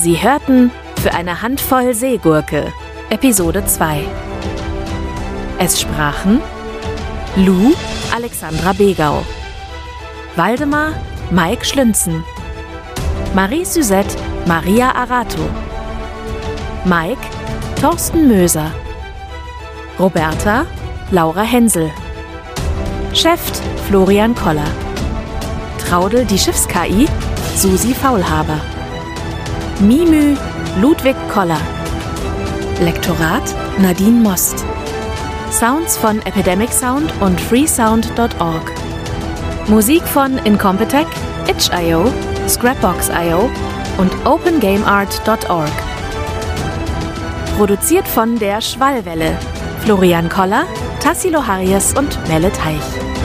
Sie hörten Für eine Handvoll Seegurke, Episode 2. Es sprachen Lou, Alexandra Begau, Waldemar, Mike Schlünzen, Marie Suzette, Maria Arato, Mike, Thorsten Möser, Roberta, Laura Hensel, Cheft, Florian Koller, Traudel, die Schiffs-KI, Susi Faulhaber, Mimü, Ludwig Koller, Lektorat, Nadine Most, Sounds von Epidemic Sound und freesound.org, Musik von Incompetech, itch.io, Scrapbox.io und opengameart.org. Produziert von der Schwallwelle, Florian Koller, Tassilo Harries und Melle Teich.